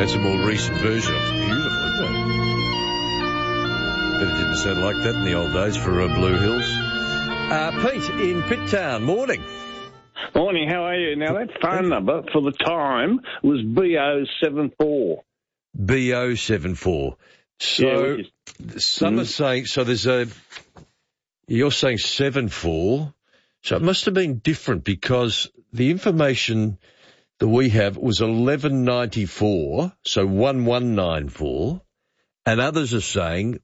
That's a more recent version. It's beautiful, isn't it? But it didn't sound like that in the old days for Blue Hills. Pete in Pitttown, morning. Morning, how are you? Now, that phone number for the time was BO74. BO74. So, some are saying, so you're saying 74. So it must have been different because the information that we have was 1194, so 1194, and others are saying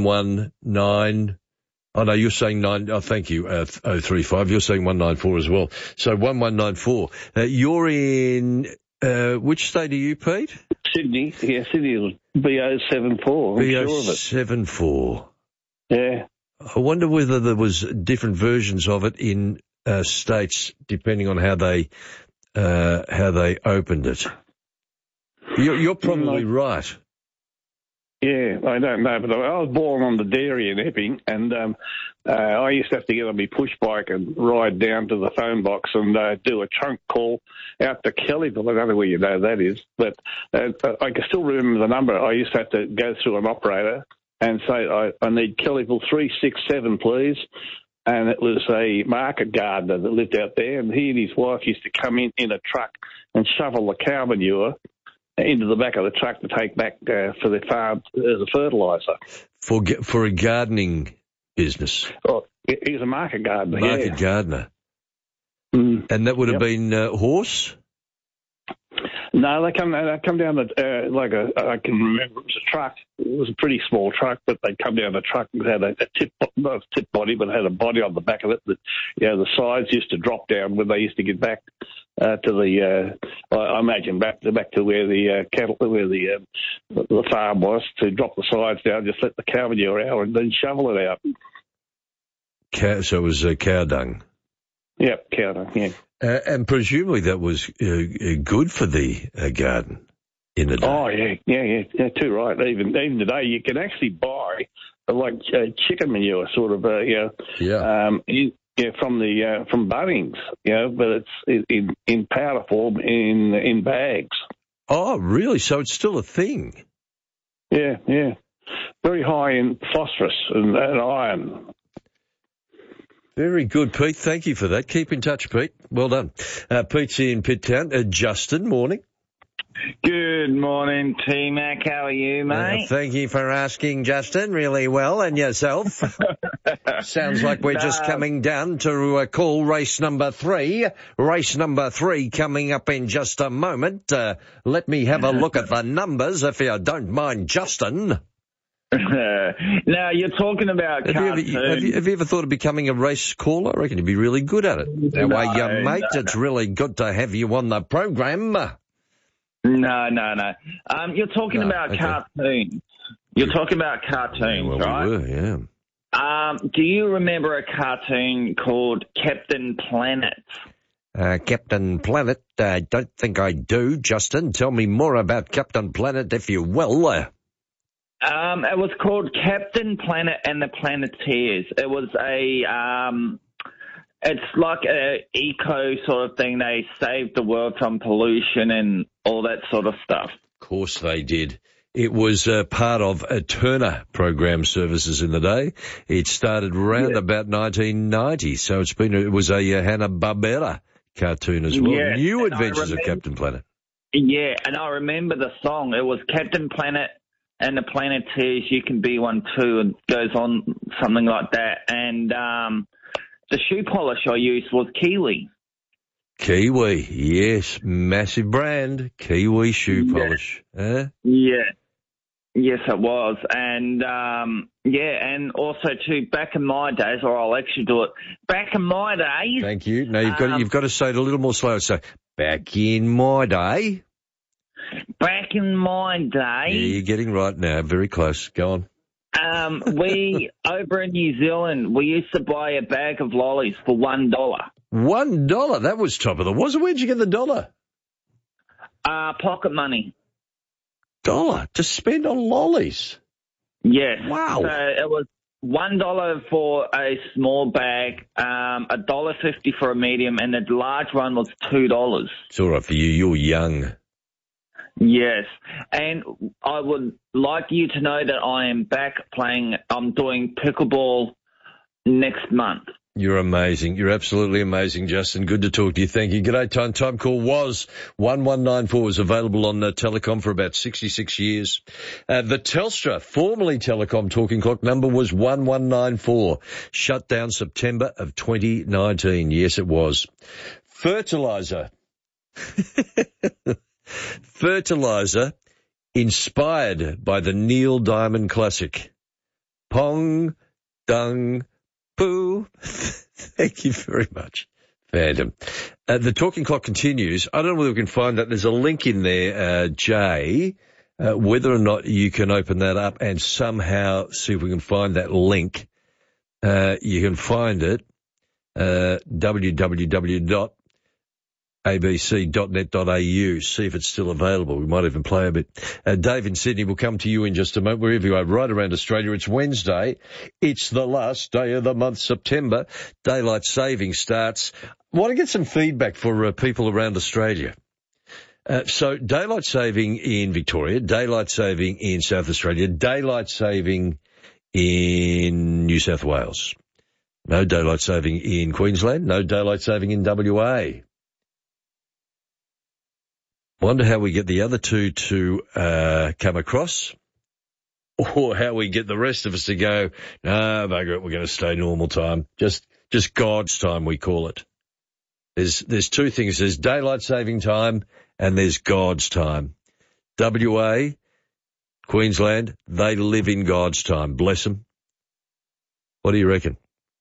119. Oh, no, you're saying 9. Oh, thank you, 035. You're saying 194 as well. So 1194. You're in, which state are you, Pete? Sydney. Yeah, Sydney was BO74. BO74. Yeah. I wonder whether there was different versions of it in states depending on how they opened it. You're probably right. Yeah, I don't know, but I was born on the dairy in Epping, and I used to have to get on my push bike and ride down to the phone box and do a trunk call out to Kellyville. I don't know where you know that is, but I can still remember the number. I used to have to go through an operator and say, I need Kellyville 367, please. And it was a market gardener that lived out there, and he and his wife used to come in a truck and shovel the cow manure into the back of the truck to take back for their farm as a fertiliser. For a gardening business? Oh, he's a market gardener, Market gardener. Mm. And that would have been horse? No, they come down I can remember it was a truck. It was a pretty small truck, but they'd come down the truck and had a tip, not a tip body, but had a body on the back of it that, the sides used to drop down when they used to get back to the, I imagine back to where the the farm was, to drop the sides down, just let the cow manure out and then shovel it out. So it was cow dung? Yep, cow dung, yeah. And presumably that was good for the garden in the day. Oh, yeah, too right. Even today, you can actually buy chicken manure, sort of, from Bunnings, but it's in powder form in bags. Oh, really? So it's still a thing? Yeah. Very high in phosphorus and iron. Very good, Pete. Thank you for that. Keep in touch, Pete. Well done. Pete's in Pitttown. Justin, morning. Good morning, T-Mac. How are you, mate? Thank you for asking, Justin. Really well. And yourself? Sounds like we're just coming down to call race number 3. Race number 3 coming up in just a moment. Let me have a look at the numbers, if you don't mind, Justin. Now, you're talking about cartoons. Have you ever thought of becoming a race caller? I reckon you'd be really good at it. That way, mate, it's really good to have you on the program. No. You're talking about cartoons. You're talking about cartoons, right? We were, yeah. Do you remember a cartoon called Captain Planet? Captain Planet? I don't think I do, Justin. Tell me more about Captain Planet, if you will. It was called Captain Planet and the Planeteers. It was it's like a eco sort of thing. They saved the world from pollution and all that sort of stuff. Of course they did. It was part of Turner program services in the day. It started around about 1990, so it was a Hanna-Barbera cartoon as well. Yeah, New Adventures of Captain Planet. Yeah, and I remember the song. It was Captain Planet and the Planeteers, you can be one too, and goes on something like that. And the shoe polish I used was Kiwi. Kiwi, yes, massive brand, Kiwi shoe polish. Yeah, yes it was. And, and also too, back in my days, or I'll actually do it, back in my days. Thank you. Now you've got to say it a little more slow. So, back in my day. Back in my day. Yeah, you're getting right now. Very close. Go on. We, over in New Zealand, we used to buy a bag of lollies for $1. $1? That was top of the was. Where'd you get the dollar? Pocket money. $1 to spend on lollies? Yes. Wow. So it was $1 for a small bag, $1.50 for a medium, and the large one was $2. It's all right for you. You're young. Yes, and I would like you to know that I am back playing. I'm doing pickleball next month. You're amazing. You're absolutely amazing, Justin. Good to talk to you. Thank you. G'day, time. Time call was 1194. Was available on Telecom for about 66 years. The Telstra, formerly Telecom talking clock number was 1194. Shut down September of 2019. Yes, it was. Fertiliser. Fertiliser inspired by the Neil Diamond classic. Pong, dung, poo. Thank you very much, Phantom. The talking clock continues. I don't know whether we can find that. There's a link in there, Jay, whether or not you can open that up and somehow see if we can find that link. You can find it, www.abc.net.au. See if it's still available. We might even play a bit. Dave in Sydney will come to you in just a moment, wherever you are, right around Australia. It's Wednesday. It's the last day of the month, September. Daylight saving starts. I want to get some feedback for people around Australia. So daylight saving in Victoria, daylight saving in South Australia, daylight saving in New South Wales. No daylight saving in Queensland, no daylight saving in WA. Wonder how we get the other two to come across, or how we get the rest of us to go, no, bugger it, we're going to stay normal time. Just God's time, we call it. There's two things. There's daylight saving time and there's God's time. WA, Queensland, they live in God's time. Bless them. What do you reckon?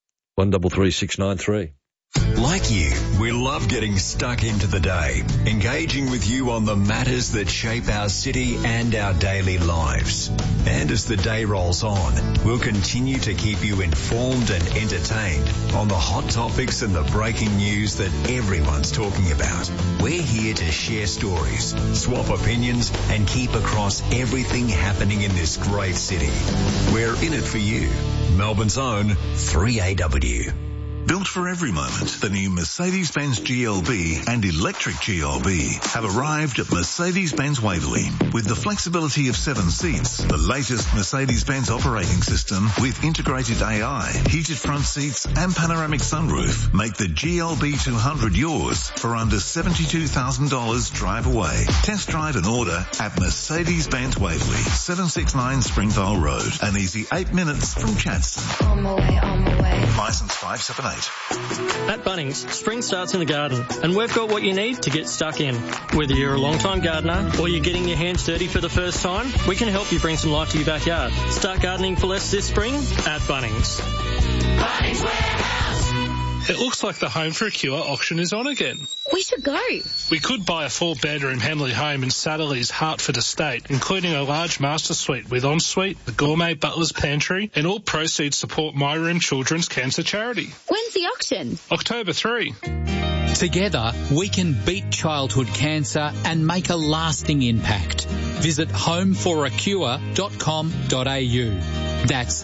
133693. Like you, we love getting stuck into the day, engaging with you on the matters that shape our city and our daily lives. And as the day rolls on, we'll continue to keep you informed and entertained on the hot topics and the breaking news that everyone's talking about. We're here to share stories, swap opinions, and keep across everything happening in this great city. We're in it for you. Melbourne's own 3AW. Built for every moment, the new Mercedes-Benz GLB and electric GLB have arrived at Mercedes-Benz Waverley. With the flexibility of 7 seats, the latest Mercedes-Benz operating system with integrated AI, heated front seats and panoramic sunroof make the GLB 200 yours for under $72,000 drive away. Test drive and order at Mercedes-Benz Waverley, 769 Springvale Road. An easy 8 minutes from Chadstone. On my way. Licence 578. At Bunnings, spring starts in the garden, and we've got what you need to get stuck in. Whether you're a long-time gardener or you're getting your hands dirty for the first time, we can help you bring some life to your backyard. Start gardening for less this spring at Bunnings. Bunnings Warehouse. It looks like the Home for a Cure auction is on again. We should go. We could buy a 4-bedroom Hamley home in Satterley's Hertford estate, including a large master suite with ensuite, the gourmet butler's pantry, and all proceeds support My Room Children's Cancer Charity. When's the auction? October 3. Together, we can beat childhood cancer and make a lasting impact. Visit homeforacure.com.au. That's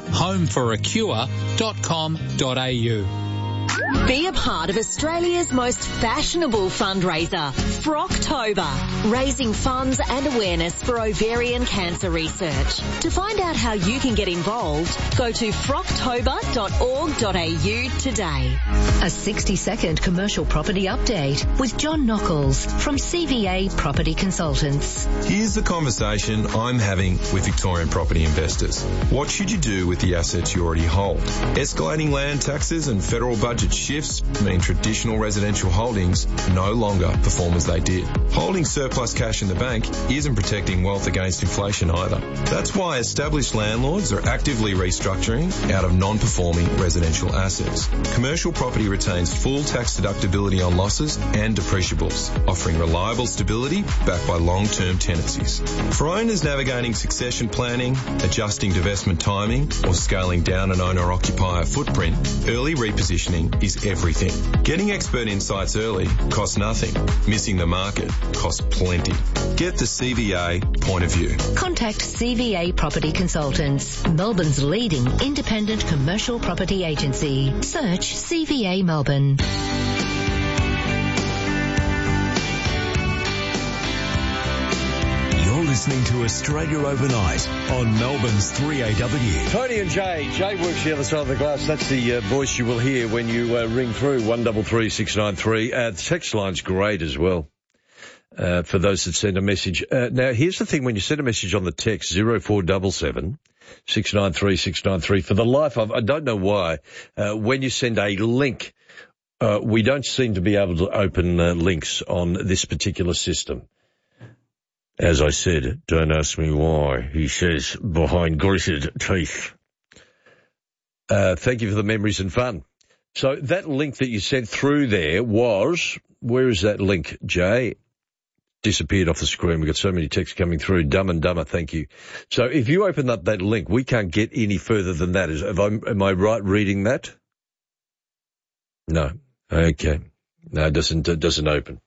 homeforacure.com.au. Be a part of Australia's most fashionable fundraiser, Frocktober, raising funds and awareness for ovarian cancer research. To find out how you can get involved, go to frocktober.org.au today. A 60-second commercial property update with John Nockels from CVA Property Consultants. Here's the conversation I'm having with Victorian property investors. What should you do with the assets you already hold? Escalating land taxes and federal budget shifts mean traditional residential holdings no longer perform as they did. Holding surplus cash in the bank isn't protecting wealth against inflation either. That's why established landlords are actively restructuring out of non-performing residential assets. Commercial property retains full tax deductibility on losses and depreciables, offering reliable stability backed by long-term tenancies. For owners navigating succession planning, adjusting divestment timing, or scaling down an owner-occupier footprint, early repositioning is everything. Getting expert insights early costs nothing. Missing the market costs plenty. Get the CVA point of view. Contact CVA Property Consultants, Melbourne's leading independent commercial property agency. Search CVA Melbourne. listening to Australia Overnight on Melbourne's 3AW. Tony and Jay. Jay works the other side of the glass. That's the voice you will hear when you ring through 133693. The text line's great as well for those that send a message. Now, here's the thing. When you send a message on the text, 0477 693 693, for the life of, I don't know why, when you send a link, we don't seem to be able to open links on this particular system. As I said, don't ask me why, he says, behind gritted teeth. Thank you for the memories and fun. So that link that you sent through there was, where is that link, Jay? Disappeared off the screen. We've got so many texts coming through. Dumb and Dumber, thank you. So if you open up that link, we can't get any further than that. Am I right reading that? No. Okay. No, it doesn't open.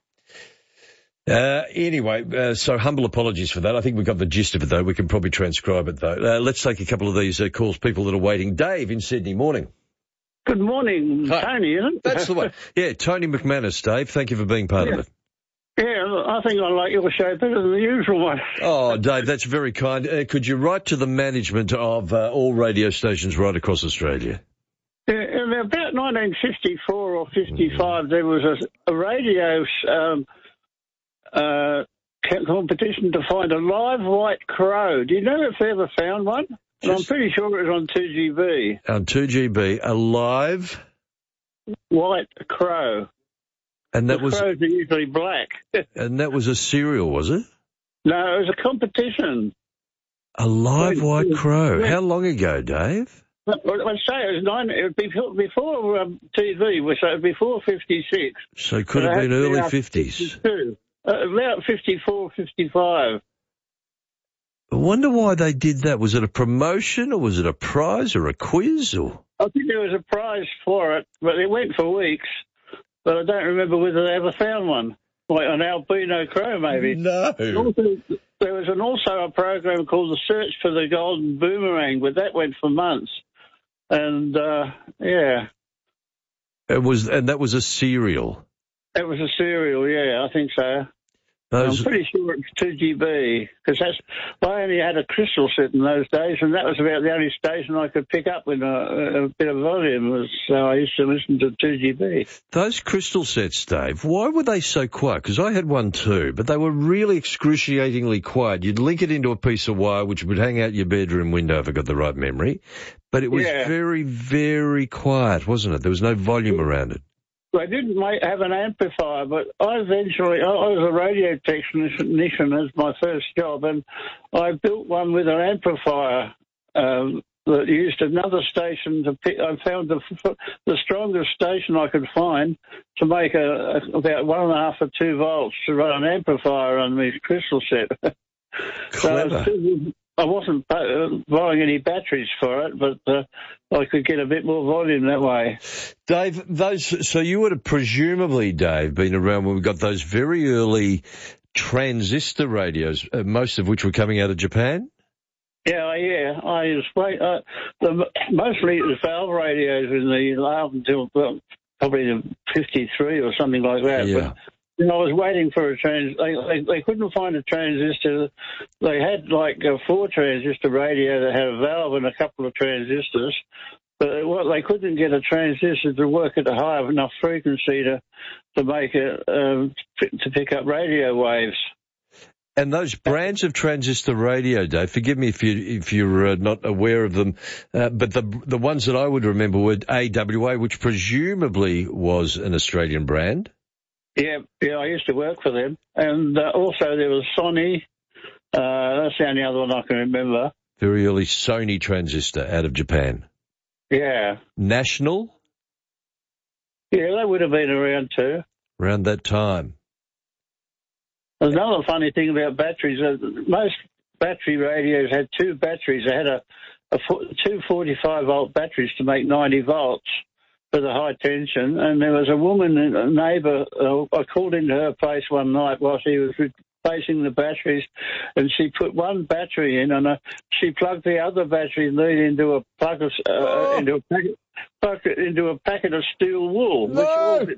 Anyway, so humble apologies for that. I think we got the gist of it, though. We can probably transcribe it, though. Let's take a couple of these calls, people that are waiting. Dave in Sydney, morning. Good morning, hi. Tony, isn't it? That's the one. Yeah, Tony McManus, Dave. Thank you for being part of it. Yeah, I think I like your show better than the usual one. Oh, Dave, that's very kind. Could you write to the management of all radio stations right across Australia? Yeah, in about 1954 or 55, there was a radio competition to find a live white crow. Do you know if they ever found one? And I'm pretty sure it was on 2GB. On 2GB, a live white crow. And that was crows are usually black. And that was a serial, was it? No, it was a competition. A live white crow. How long ago, Dave? I'd say it was before TV, so it was before 56. So it could have been early 50s. About 54, 55. I wonder why they did that. Was it a promotion, or was it a prize, or a quiz, or? I think there was a prize for it, but it went for weeks. But I don't remember whether they ever found one, like an albino crow, maybe. No. There was also a program called The Search for the Golden Boomerang, but that went for months. And yeah, and that was a serial. It was a serial, yeah, I think so. I'm pretty sure it's 2GB, because I only had a crystal set in those days, and that was about the only station I could pick up with a bit of volume, so I used to listen to 2GB. Those crystal sets, Dave, why were they so quiet? Because I had one too, but they were really excruciatingly quiet. You'd link it into a piece of wire, which would hang out your bedroom window, if I got the right memory, but it was very, very quiet, wasn't it? There was no volume around it. They didn't have an amplifier, but I was a radio technician as my first job, and I built one with an amplifier that used another station to pick. I found the strongest station I could find to make about 1.5 or 2 volts to run an amplifier on this crystal set. Clever. So I wasn't buying any batteries for it, but I could get a bit more volume that way. Dave, so you would have presumably, Dave, been around when we got those very early transistor radios, most of which were coming out of Japan? Yeah. Mostly it was valve radios in the until probably 53 or something like that. Yeah. But I was waiting for a they couldn't find a transistor. They had like a 4-transistor radio that had a valve and a couple of transistors, but they couldn't get a transistor to work at a high enough frequency to make it to pick up radio waves. And those brands of transistor radio, Dave, forgive me if you're not aware of them, but the ones that I would remember were AWA, which presumably was an Australian brand. Yeah, I used to work for them. And also there was Sony. That's the only other one I can remember. Very early Sony transistor out of Japan. Yeah. National? Yeah, they would have been around too. Around that time. There's another funny thing about batteries. Most battery radios had 2 batteries. They had two 45-volt batteries to make 90 volts. For the high tension, and there was a woman, a neighbour, I called into her place one night while she was replacing the batteries, and she put one battery in, and she plugged the other battery lead into a packet of steel wool. No!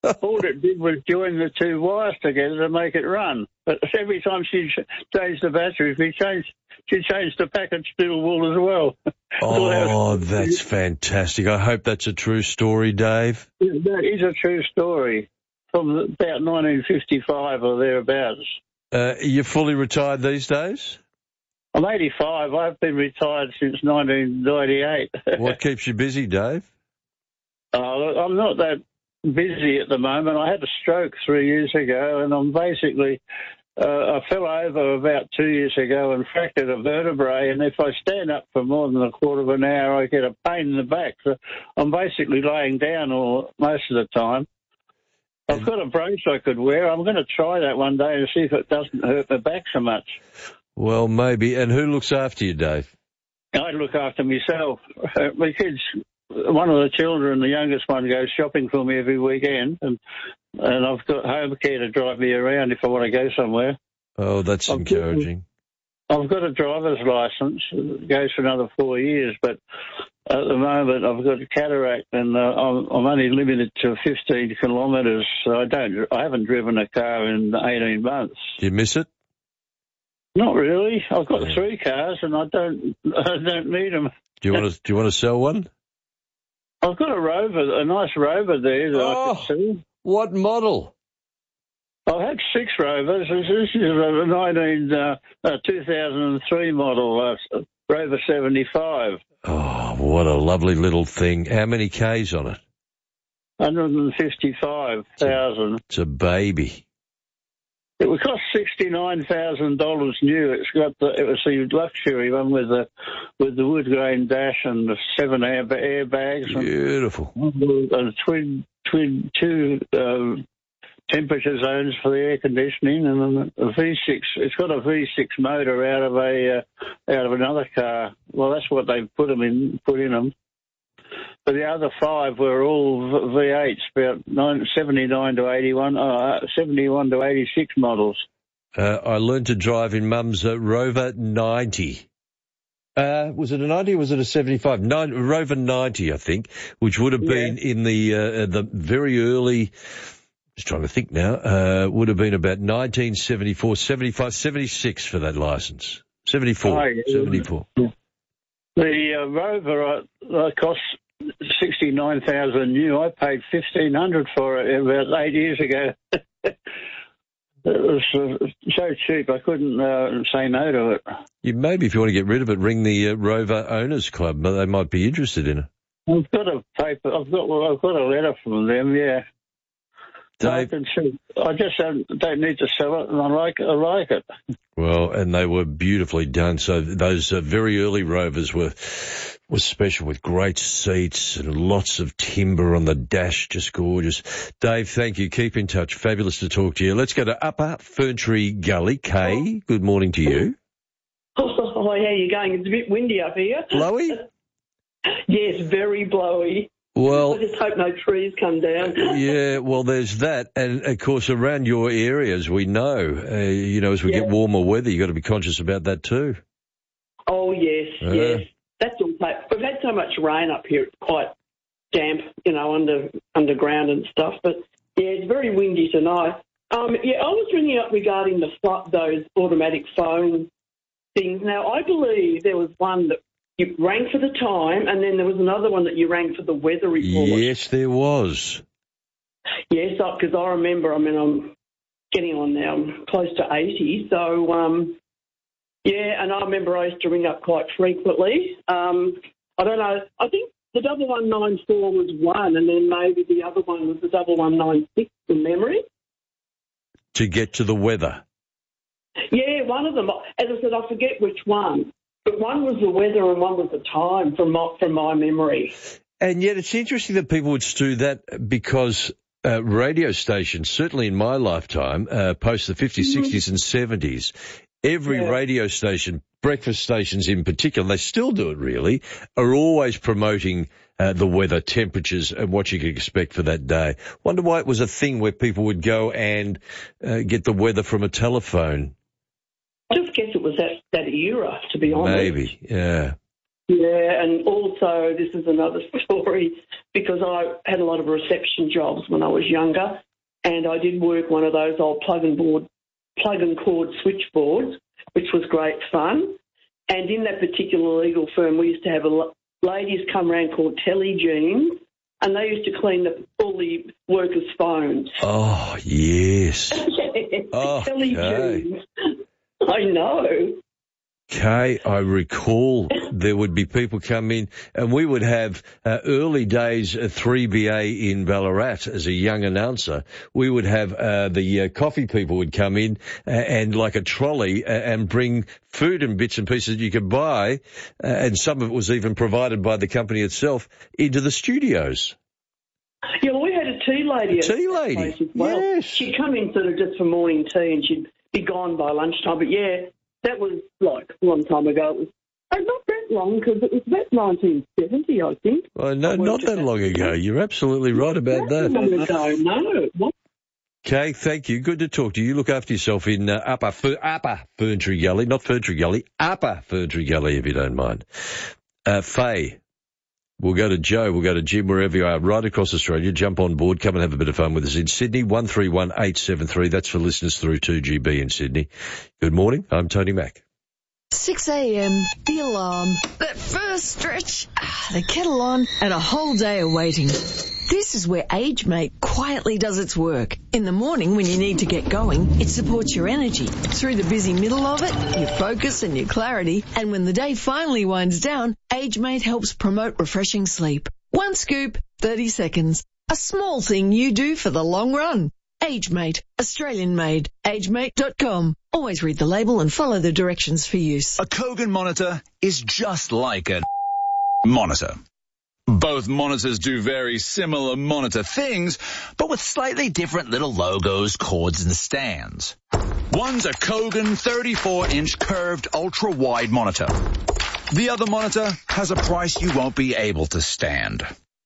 All it did was join the two wires together to make it run. But every time she changed the battery, she changed the packet steel wool as well. Oh, that's fantastic. I hope that's a true story, Dave. That is a true story from about 1955 or thereabouts. You're fully retired these days? I'm 85. I've been retired since 1998. What keeps you busy, Dave? I'm not that busy at the moment. I had a stroke 3 years ago, and I'm basically... I fell over about 2 years ago and fractured a vertebrae, and if I stand up for more than a quarter of an hour, I get a pain in the back. So I'm basically laying down most of the time. I've got a brace I could wear. I'm going to try that one day and see if it doesn't hurt my back so much. Well, maybe. And who looks after you, Dave? I look after myself. My kids, one of the children, the youngest one, goes shopping for me every weekend, and I've got home care to drive me around if I want to go somewhere. Oh, that's encouraging. I've got a driver's license. It goes for another 4 years, but at the moment I've got a cataract and I'm only limited to 15 kilometres. So I haven't driven a car in 18 months. Do you miss it? Not really. I've got 3 cars and I don't need them. Do you want to sell one? I've got a nice Rover there that I could see. What model? I've had 6 Rovers. This is a 2003 model, Rover 75. Oh, what a lovely little thing. How many Ks on it? 155,000. It's a baby. It would cost $69,000 new. It was the luxury one with the wood grain dash and the 7 airbags. Beautiful. And twin 2 temperature zones for the air conditioning, and a V6. It's got a V6 motor out of another car. Well, that's what they put in them. But the other 5 were all V8s, about 79 to 81, 71 to 86 models. I learned to drive in Mum's Rover 90. Was it a 90 or was it a 75? Rover 90, I think, which would have been in the very early... Just trying to think now. Would have been about 1974, 75, 76 for that licence. 74. 74. The Rover cost $69,000 new. I paid $1,500 for it about 8 years ago. It was so cheap I couldn't say no to it. Maybe if you want to get rid of it, ring the Rover Owners Club. They might be interested in it. I've got a letter from them. Yeah. Dave, I just don't need to sell it, and I like it. Well, and they were beautifully done. So those very early Rovers were special with great seats and lots of timber on the dash, just gorgeous. Dave, thank you. Keep in touch. Fabulous to talk to you. Let's go to Upper Ferntree Gully. Kay, good morning to you. Oh, how are you going? It's a bit windy up here. Blowy? Yes, very blowy. Well, I just hope no trees come down. Yeah, well, there's that. And, of course, around your areas, we know, as we get warmer weather, you've got to be conscious about that too. Oh, yes, yes. That's all. We've had so much rain up here, it's quite damp, underground and stuff. But, yeah, it's very windy tonight. I was ringing up regarding those automatic phone things. Now, I believe there was one that you rang for the time, and then there was another one that you rang for the weather report. Yes, there was. Yes, because I remember, I'm getting on now, I'm close to 80, so, and I remember I used to ring up quite frequently. I don't know, I think the 1194 was one, and then maybe the other one was the 1196 from memory. To get to the weather? Yeah, one of them. As I said, I forget which one. But one was the weather and one was the time from my memory. And yet it's interesting that people would do that because radio stations, certainly in my lifetime, post the 50s, 60s and 70s, every radio station, breakfast stations in particular, they still do it really, are always promoting the weather, temperatures and what you can expect for that day. Wonder why it was a thing where people would go and get the weather from a telephone. I just guess it was that era, to be honest. Maybe, yeah. Yeah, and also this is another story because I had a lot of reception jobs when I was younger, and I did work one of those old plug and cord switchboards, which was great fun. And in that particular legal firm, we used to have ladies come around called Telly-Jeans, and they used to clean all the workers' phones. Oh, yes. Oh, Telly-Jeans. I know. Kay, I recall there would be people come in, and we would have early days at 3BA in Ballarat as a young announcer. We would have the coffee people would come in and like a trolley and bring food and bits and pieces that you could buy, and some of it was even provided by the company itself, into the studios. Yeah, well, we had a tea lady. Tea lady, as well. Yes. She'd come in sort of just for morning tea, and she'd be gone by lunchtime. But yeah, that was like a long time ago. It was not that long because it was about 1970, I think. Well, no, not that long ago. You're absolutely right about that. Long ago, no. Kay, thank you. Good to talk to you. Look after yourself in Upper Ferntree Gully, not Ferntree Gully, Upper Ferntree Gully, if you don't mind. Faye. We'll go to Joe, we'll go to Jim, wherever you are, right across Australia. Jump on board, come and have a bit of fun with us in Sydney, 131873. That's for listeners through 2GB in Sydney. Good morning, I'm Tony Mack. 6 a.m, the alarm, that first stretch, the kettle on, and a whole day of waiting. This is where AgeMate quietly does its work. In the morning when you need to get going, it supports your energy. Through the busy middle of it, your focus and your clarity. And when the day finally winds down, AgeMate helps promote refreshing sleep. One scoop, 30 seconds. A small thing you do for the long run. AgeMate, Australian made. AgeMate.com. Always read the label and follow the directions for use. A Kogan monitor is just like a monitor. Both monitors do very similar monitor things, but with slightly different little logos, cords, and stands. One's a Kogan 34-inch curved ultra-wide monitor. The other monitor has a price you won't be able to stand.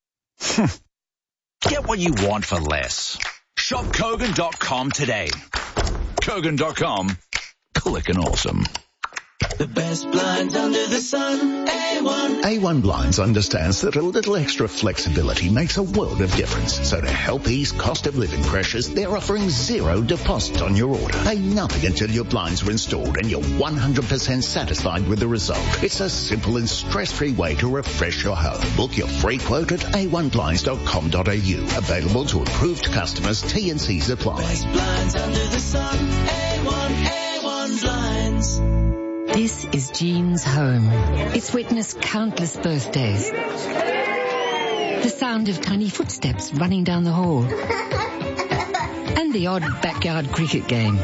Get what you want for less. Shop Kogan.com today. Kogan.com. Click and awesome. The best blinds under the sun, A1. A1 Blinds understands that a little extra flexibility makes a world of difference. So to help ease cost of living pressures, they're offering zero deposit on your order. Pay nothing until your blinds are installed and you're 100% satisfied with the result. It's a simple and stress-free way to refresh your home. Book your free quote at a1blinds.com.au. Available to approved customers. T&Cs apply. Best blinds under the sun, A1 Blinds. This is Jean's home. It's witnessed countless birthdays. The sound of tiny footsteps running down the hall. And the odd backyard cricket game.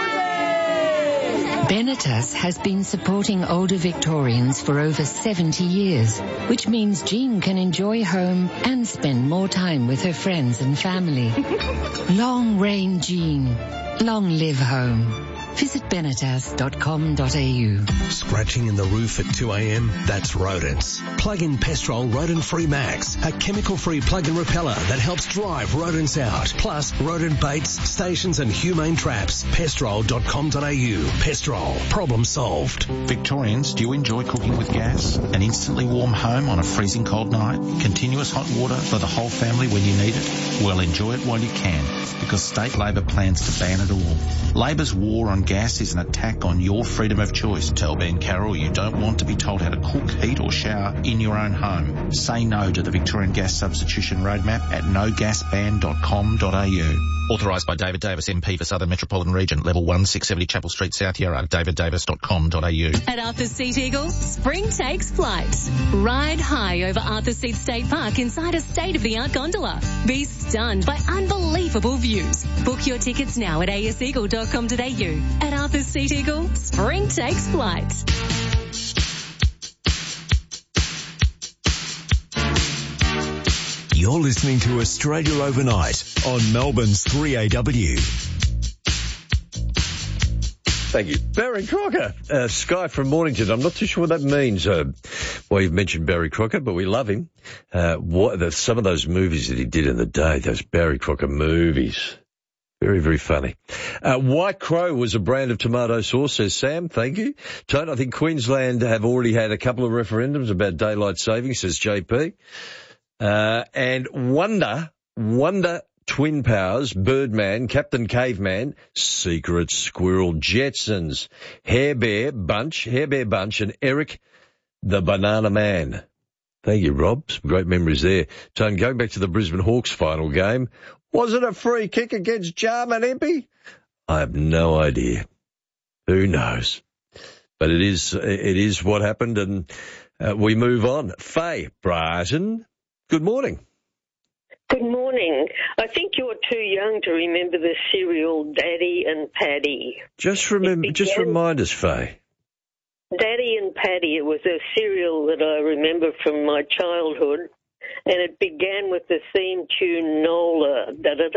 Benetas has been supporting older Victorians for over 70 years, which means Jean can enjoy home and spend more time with her friends and family. Long reign Jean. Long live home. Visit benetas.com.au. Scratching in the roof at 2 a.m? That's rodents. Plug in Pestrol Rodent Free Max, a chemical-free plug-in repeller that helps drive rodents out. Plus, rodent baits, stations and humane traps. Pestrol.com.au. Pestrol. Problem solved. Victorians, do you enjoy cooking with gas? An instantly warm home on a freezing cold night? Continuous hot water for the whole family when you need it? Well, enjoy it while you can, because State Labor plans to ban it all. Labor's war on gas is an attack on your freedom of choice. Tell Ben Carroll you don't want to be told how to cook, heat or shower in your own home. Say no to the Victorian Gas Substitution Roadmap at nogasban.com.au. Authorised by David Davis, MP for Southern Metropolitan Region, Level 1, 670 Chapel Street, South Yarra, daviddavis.com.au. At Arthur Seat Eagle, spring takes flight. Ride high over Arthur Seat State Park inside a state-of-the-art gondola. Be stunned by unbelievable views. Book your tickets now at aseagle.com.au. At Arthur Seat Eagle, spring takes flight. You're listening to Australia Overnight on Melbourne's 3AW. Thank you. Barry Crocker, Sky from Mornington. I'm not too sure what that means. Well, you've mentioned Barry Crocker, but we love him. Some of those movies that he did in the day, those Barry Crocker movies. Very, very funny. White Crow was a brand of tomato sauce, says Sam. Thank you. Tone, I think Queensland have already had a couple of referendums about daylight saving, says JP. And Wonder Twin Powers, Birdman, Captain Caveman, Secret Squirrel, Jetsons, Hair Bear Bunch, and Eric the Banana Man. Thank you, Rob. Some great memories there. Tone, going back to the Brisbane Hawks final game, was it a free kick against Jarman Empey? I have no idea. Who knows? But it is what happened, and we move on. Faye Brighton, good morning. Good morning. I think you're too young to remember the cereal Daddy and Paddy. Just remind us, Faye. Daddy and Paddy, it was a cereal that I remember from my childhood, and it began with the theme tune Nola,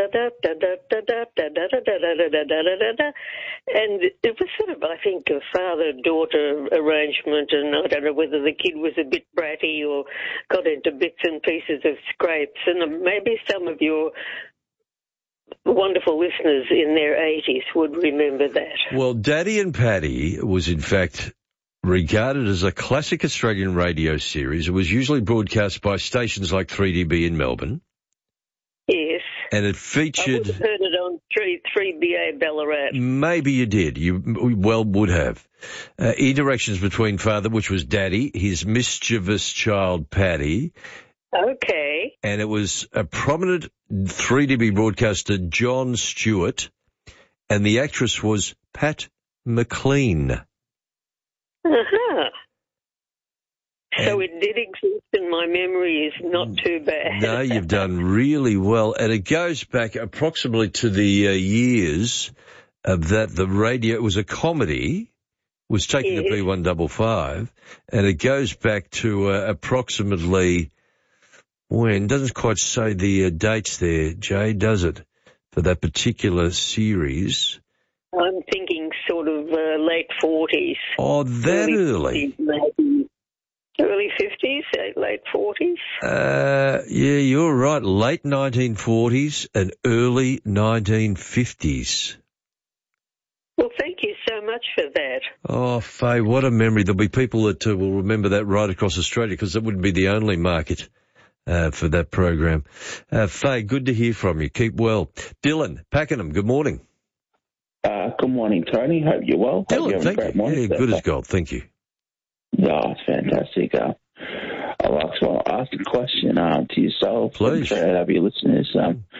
and it was sort of, I think, a father-daughter arrangement, and I don't know whether the kid was a bit bratty or got into bits and pieces of scrapes, and maybe some of your wonderful listeners in their 80s would remember that. Well, Daddy and Paddy was, in fact, regarded as a classic Australian radio series. It was usually broadcast by stations like 3DB in Melbourne. Yes. And it featured... I would have heard it on 3BA Ballarat. Maybe you did. You well would have. Interactions between father, which was Daddy, his mischievous child Paddy. Okay. And it was a prominent 3DB broadcaster, John Stewart, and the actress was Pat McLean. Uh-huh. So it did exist, and my memory is not too bad. No, you've done really well. And it goes back approximately to the years of that the radio, it was a comedy, was taken to B155, and it goes back to approximately when, doesn't quite say the dates there, Jay, does it, for that particular series? I'm thinking sort of late 40s. Oh, that early? Maybe early 50s, late 40s. Yeah, you're right. Late 1940s and early 1950s. Well, thank you so much for that. Oh, Faye, what a memory. There'll be people that will remember that right across Australia, because that wouldn't be the only market for that program. Faye, good to hear from you. Keep well. Dylan Pakenham, good morning. Good morning, Tony. Hope you're well. Dylan, thank you. Yeah, good as gold. Thank you. Yeah, it's fantastic. I'd like to ask a question to yourself. Please. And of your listeners.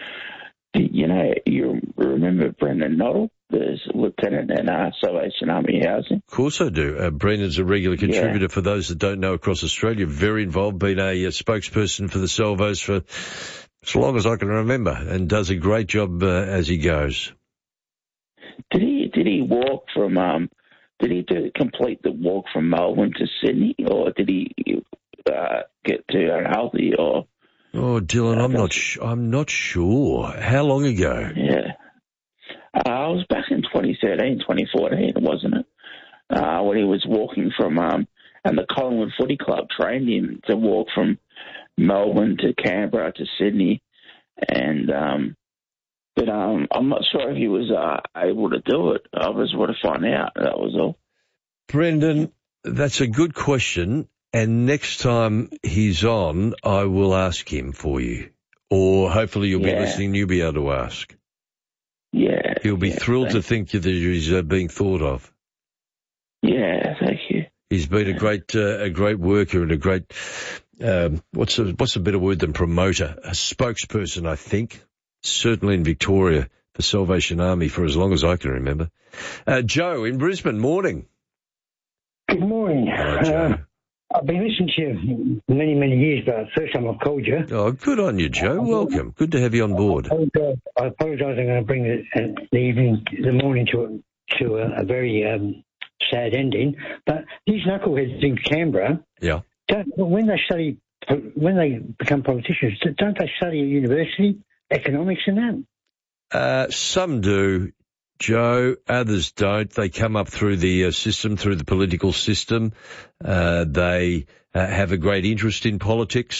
You remember Brendan Noddle, the lieutenant in Salvation Army Housing? Of course I do. Brendan's a regular contributor for those that don't know across Australia. Very involved, been a spokesperson for the Salvos for as long as I can remember, and does a great job as he goes. Did he walk from? Did he complete the walk from Melbourne to Sydney, or did he get to unhealthy? Or oh, Dylan, I'm not sure. How long ago? Yeah, it was back in 2013, 2014, wasn't it? When he was walking from, and the Collingwood Footy Club trained him to walk from Melbourne to Canberra to Sydney, and. But I'm not sure if he was able to do it. I just want to find out. That was all. Brendan, that's a good question. And next time he's on, I will ask him for you. Or hopefully you'll be listening, you'll be able to ask. Yeah. He'll be thrilled to think that he's being thought of. Yeah, thank you. He's been a great worker and a great, what's a better word than promoter? A spokesperson, I think. Certainly in Victoria for Salvation Army for as long as I can remember. Joe in Brisbane, morning. Good morning. Hello, Joe. I've been listening to you many, many years, but first time I've called you. Oh, good on you, Joe. Welcome. Good to have you on board. I apologise. I'm going to bring the morning to a very sad ending. But these knuckleheads in Canberra, when they become politicians, don't they study at university? Economics and that? Some do, Joe. Others don't. They come up through the system, through the political system. They have a great interest in politics.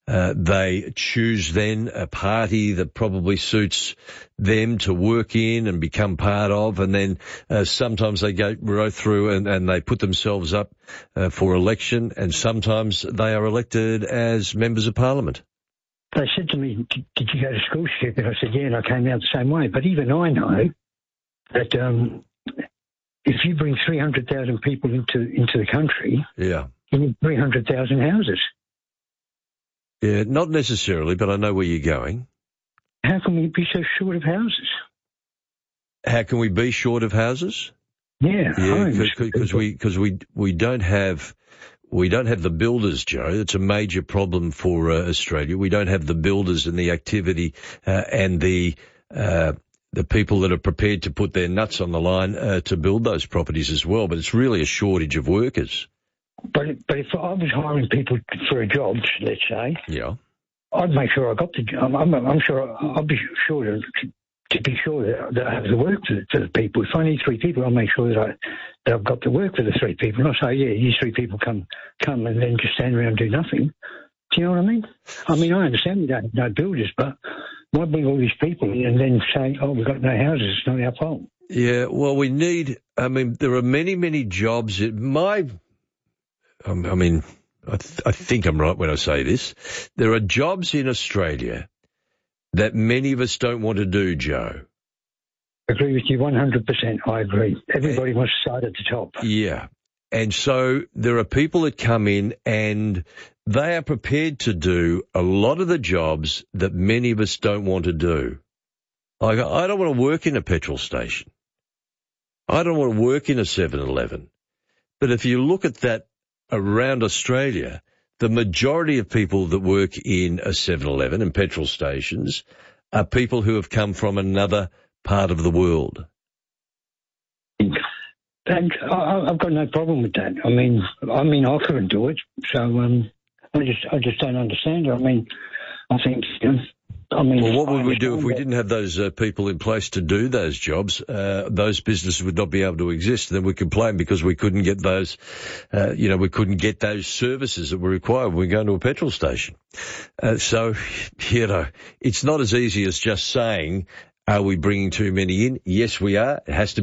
They choose then a party that probably suits them to work in and become part of, and then sometimes they go through and they put themselves up for election, and sometimes they are elected as members of parliament. They said to me, did you go to school, stupid? I said, yeah, and I came out the same way. But even I know that if you bring 300,000 people into the country, you need 300,000 houses. Yeah, not necessarily, but I know where you're going. How can we be so short of houses? How can we be short of houses? Yeah, because we don't have the builders, Joe. It's a major problem for Australia. We don't have the builders and the activity and the people that are prepared to put their nuts on the line to build those properties as well. But it's really a shortage of workers. But if I was hiring people for a job, let's say, I'd make sure I got the job. I'm sure I'd be sure to be sure that I have the work for the people. If I need 3 people, I'll make sure that I've got the work for the 3 people. Not say, yeah, you 3 people come and then just stand around and do nothing. Do you know what I mean? I mean, I understand we don't have no builders, but why bring all these people in and then say, oh, we've got no houses, it's not our fault? Yeah, well, there are many, many jobs. I think I'm right when I say this. There are jobs in Australia that many of us don't want to do, Joe. I agree with you 100%. I agree. Everybody wants to start at the top. Yeah. And so there are people that come in and they are prepared to do a lot of the jobs that many of us don't want to do. I don't want to work in a petrol station. I don't want to work in a 7-Eleven. But if you look at that around Australia, the majority of people that work in a 7-Eleven and petrol stations are people who have come from another part of the world. And I've got no problem with that. I mean, I couldn't do it, so I just don't understand it. I mean, I think. Well, what would we do if we didn't have those people in place to do those jobs? Those businesses would not be able to exist. Then we complain because we couldn't get those, we couldn't get those services that were required when we go into a petrol station. So, it's not as easy as just saying, are we bringing too many in? Yes, we are. It has to